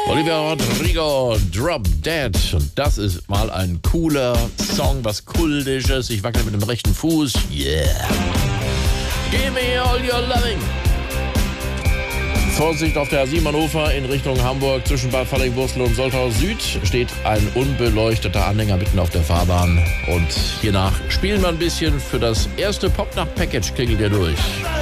Olivia Rodrigo, Drop Dead. Und das ist mal ein cooler Song, was Kultisches. Ich wackel mit dem rechten Fuß. Yeah. Give me all your loving. Vorsicht auf der A7 Hannover in Richtung Hamburg. Zwischen Bad Falling-Wurstel und Soltau Süd steht ein unbeleuchteter Anhänger mitten auf der Fahrbahn. Und hiernach spielen wir ein bisschen. Für das erste Popnacht-Package klingelt ihr durch.